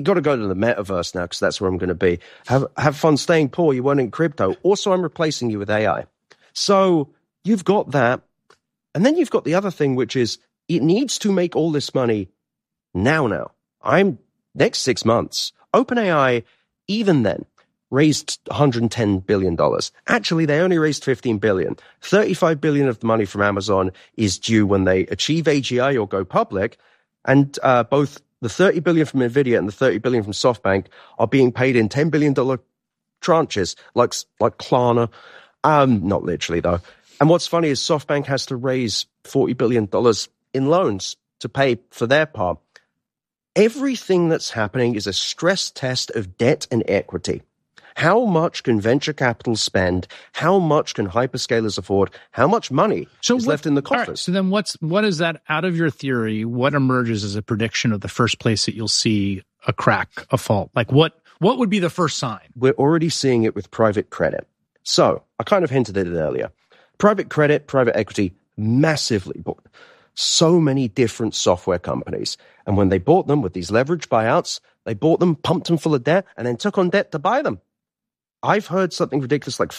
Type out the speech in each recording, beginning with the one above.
You got to go to the metaverse now because that's where I'm going to be. Have fun staying poor. You weren't in crypto. Also, I'm replacing you with AI. So you've got that. And then you've got the other thing, which is it needs to make all this money now. Next 6 months. OpenAI, even then, raised $110 billion. Actually, they only raised $15 billion. $35 billion of the money from Amazon is due when they achieve AGI or go public. And both the $30 billion from NVIDIA and the $30 billion from SoftBank are being paid in $10 billion tranches, like Klarna. Not literally, though. And what's funny is SoftBank has to raise $40 billion in loans to pay for their part. Everything that's happening is a stress test of debt and equity. How much can venture capital spend? How much can hyperscalers afford? How much money is left in the coffers? Right, so then what is that out of your theory? What emerges as a prediction of the first place that you'll see a crack, a fault? Like what would be the first sign? We're already seeing it with private credit. So I kind of hinted at it earlier. Private credit, private equity, massively bought so many different software companies. And when they bought them with these leveraged buyouts, they bought them, pumped them full of debt, and then took on debt to buy them. I've heard something ridiculous like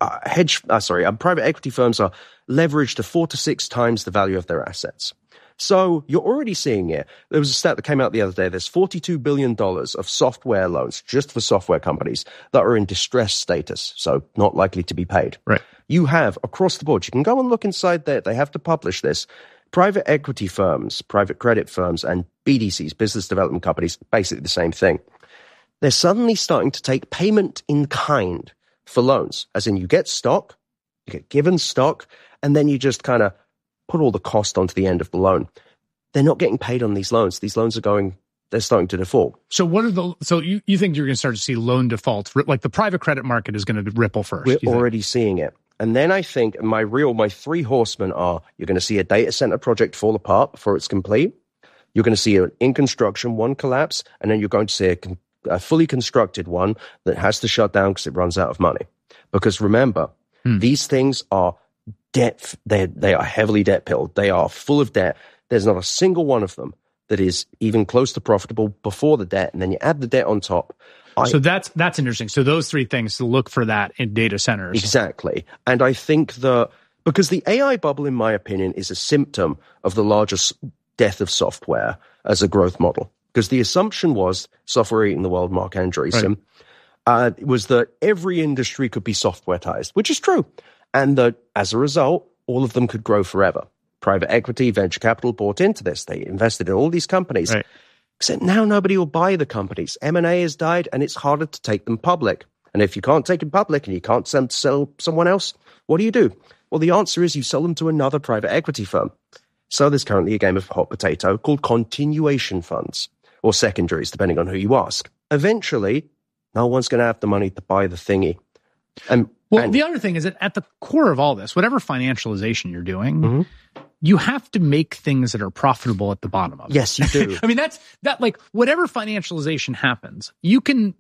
private equity firms are leveraged to 4 to 6 times the value of their assets. So you're already seeing it. There was a stat that came out the other day. There's $42 billion of software loans just for software companies that are in distress status, so not likely to be paid. Right. You have, across the board, you can go and look inside there. They have to publish this. Private equity firms, private credit firms, and BDCs, business development companies, basically the same thing. They're suddenly starting to take payment in kind for loans, as in you get stock, you get given stock, and then you just kind of put all the cost onto the end of the loan. They're not getting paid on these loans. These loans they're starting to default. So you think you're going to start to see loan defaults, like the private credit market is going to ripple first? We're already seeing it. And then I think my 3 horsemen are, you're going to see a data center project fall apart before it's complete. You're going to see an in construction one collapse, and then you're going to see a fully constructed one that has to shut down because it runs out of money. Because remember, these things are debt. They are heavily debt pilled. They are full of debt. There's not a single one of them that is even close to profitable before the debt, and then you add the debt on top. So that's interesting. So those 3 things to look for that in data centers. Exactly. And I think because the AI bubble, in my opinion, is a symptom of the largest death of software as a growth model. Because the assumption was, software eating the world, Mark Andreessen, was that every industry could be softwareized, which is true. And that as a result, all of them could grow forever. Private equity, venture capital bought into this. They invested in all these companies. Right. Except now nobody will buy the companies. M&A has died, and it's harder to take them public. And if you can't take them public and you can't sell someone else, what do? Well, the answer is you sell them to another private equity firm. So there's currently a game of hot potato called continuation funds, or secondaries, depending on who you ask. Eventually, no one's going to have the money to buy the thingy. The other thing is that at the core of all this, whatever financialization you're doing, you have to make things that are profitable at the bottom of it. Yes, you do. I mean, like whatever financialization happens, you can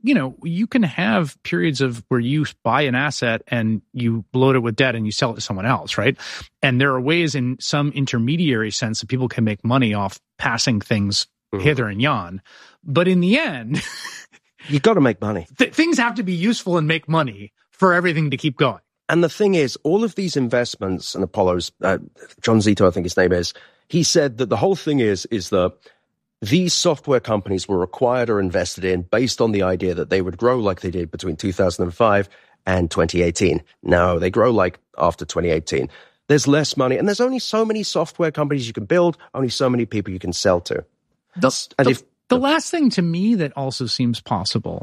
have periods of where you buy an asset and you load it with debt and you sell it to someone else, right? And there are ways in some intermediary sense that people can make money off passing things hither and yon. But in the end, you've got to make money. Things have to be useful and make money for everything to keep going. And the thing is, all of these investments, and Apollo's, John Zito, I think his name is, he said that the whole thing is that these software companies were acquired or invested in based on the idea that they would grow like they did between 2005 and 2018. No, they grow like after 2018. There's less money, and there's only so many software companies you can build, only so many people you can sell to. The last thing to me that also seems possible,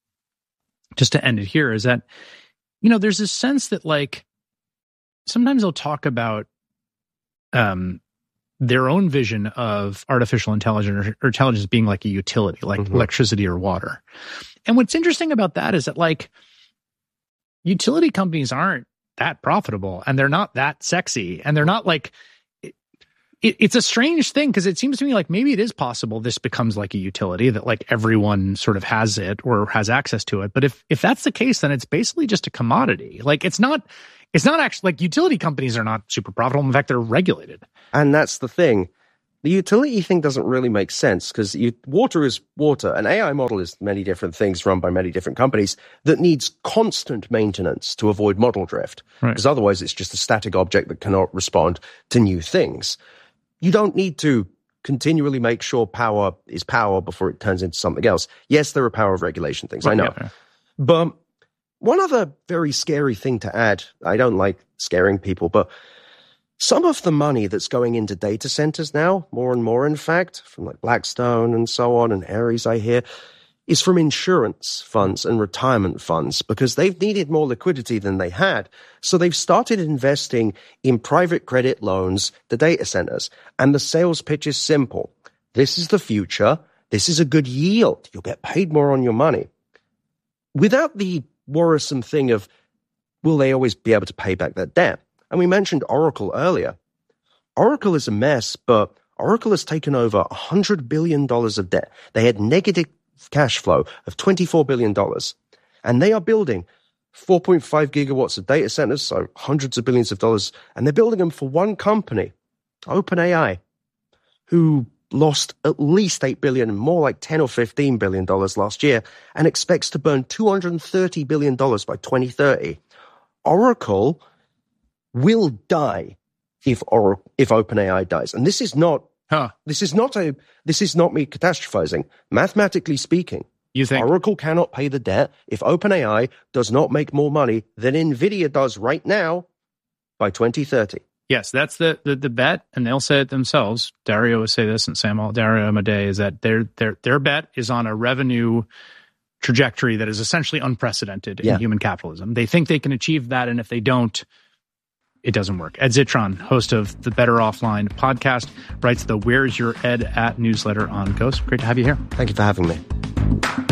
just to end it here, is that there's this sense that like sometimes they'll talk about their own vision of artificial intelligence or intelligence being like a utility, like electricity or water. And what's interesting about that is that like utility companies aren't that profitable and they're not that sexy and they're not like it's a strange thing because it seems to me like maybe it is possible this becomes like a utility that like everyone sort of has it or has access to it. But if that's the case, then it's basically just a commodity. Like it's not actually like utility companies are not super profitable. In fact, they're regulated. And that's the thing. the utility thing doesn't really make sense because water is water. An AI model is many different things run by many different companies that needs constant maintenance to avoid model drift. Because otherwise it's just a static object that cannot respond to new things. You don't need to continually make sure power is power before it turns into something else. Yes, there are power of regulation things, I know. But one other very scary thing to add, I don't like scaring people, but some of the money that's going into data centers now, more and more in fact, from like Blackstone and so on, and Ares I hear, is from insurance funds and retirement funds because they've needed more liquidity than they had. So they've started investing in private credit loans to data centers. And the sales pitch is simple. This is the future. This is a good yield. You'll get paid more on your money. Without the worrisome thing of, will they always be able to pay back their debt? And we mentioned Oracle earlier. Oracle is a mess, but Oracle has taken over $100 billion of debt. They had negative cash flow of $24 billion. And they are building 4.5 gigawatts of data centers, so hundreds of billions of dollars. And they're building them for one company, OpenAI, who lost at least $8 billion, more like $10 or $15 billion last year, and expects to burn $230 billion by 2030. Oracle will die if OpenAI dies. And this is not me catastrophizing. Mathematically speaking, you think Oracle cannot pay the debt if OpenAI does not make more money than Nvidia does right now by 2030. Yes, that's the bet, and they'll say it themselves. Dario will say this, and Dario Amodei, is that their bet is on a revenue trajectory that is essentially unprecedented in human capitalism. They think they can achieve that, and if they don't, it doesn't work. Ed Zitron, host of the Better Offline podcast, writes the Where's Your Ed at newsletter on Ghost. Great to have you here. Thank you for having me.